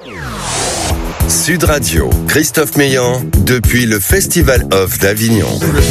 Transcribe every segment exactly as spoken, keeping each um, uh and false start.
Sud Radio, Christophe Meillan, depuis le Festival Off d'Avignon.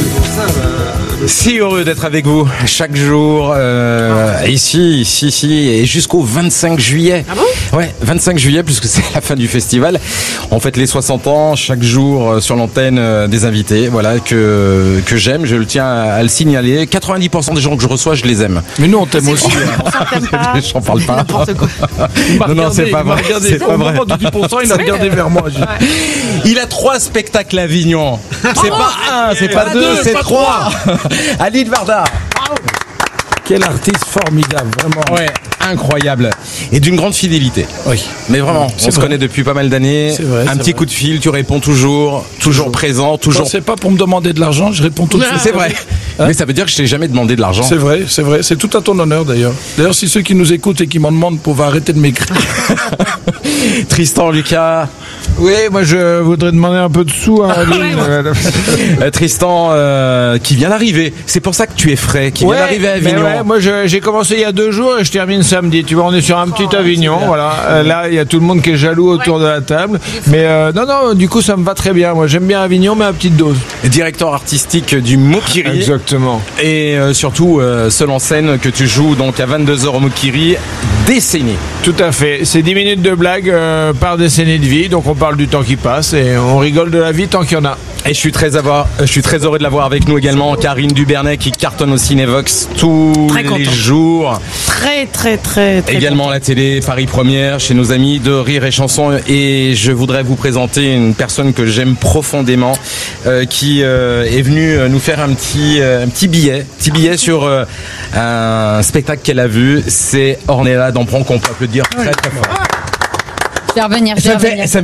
Si heureux d'être avec vous chaque jour, euh, ici, ici, ici, et jusqu'au vingt-cinq juillet. Ah bon ? Ouais, vingt-cinq juillet, puisque c'est la fin du festival. On fête les soixante ans, chaque jour, sur l'antenne, euh, des invités, voilà, que, que j'aime, je le tiens à, à le signaler. quatre-vingt-dix pour cent des gens que je reçois, je les aime. Mais nous, on t'aime aussi. J'en parle pas. N'importe quoi. Non, non, c'est pas vrai. C'est pas vrai. Au moment du dix pour cent, il a regardé vers moi. J'ai- Il a trois spectacles à Avignon. C'est pas un, c'est pas Pas deux, deux, c'est pas trois. Ali de Varda. Quel artiste formidable, vraiment. Ouais, incroyable. Et d'une grande fidélité. Oui. Mais vraiment, C'est on se vrai. connaît depuis pas mal d'années. C'est vrai, Un c'est petit vrai. coup de fil, tu réponds toujours, toujours présent, Quand toujours. c'est pas pour me demander de l'argent, je réponds tout de suite. C'est vrai. Hein Mais ça veut dire que je t'ai jamais demandé de l'argent. C'est vrai, c'est vrai. C'est tout à ton honneur d'ailleurs. D'ailleurs, si ceux qui nous écoutent et qui m'en demandent pouvaient arrêter de m'écrire. Tristan, Lucas. Oui, moi je voudrais demander un peu de sous à Aline. Euh, Tristan, euh, qui vient d'arriver. C'est pour ça que tu es frais, qui Ouais, vient d'arriver à mais Avignon. ouais, moi je- j'ai commencé il y a deux jours et je termine samedi. Tu vois, on est sur un petit Avignon, voilà. Euh, là, il y a tout le monde qui est jaloux autour de la table. Mais euh, non, non, du coup, ça me va très bien. Moi, j'aime bien Avignon, mais à petite dose. Directeur artistique du Mokiri. Exactement. Et euh, surtout, euh, seul en scène que tu joues donc à vingt-deux heures au Mokiri, décennie. Tout à fait. C'est dix minutes de blague euh, par décennie de vie. Donc on parle du temps qui passe et on rigole de la vie tant qu'il y en a. Et je suis très, avoir, je suis très heureux de l'avoir avec nous également, Karine Dubernet qui cartonne au Cinévox tous Très les content. jours. Très, très, très, très. Également à la télé, Paris Première, chez nos amis de Rire et Chanson. Et je voudrais vous présenter une personne que j'aime profondément, euh, qui euh, est venue nous faire un petit, euh, un petit billet, petit billet sur euh, un spectacle qu'elle a vu. C'est Ornella Dampron qu'on peut applaudir très très fort. Je vais revenir, je vais Ça me fait- revenir. ça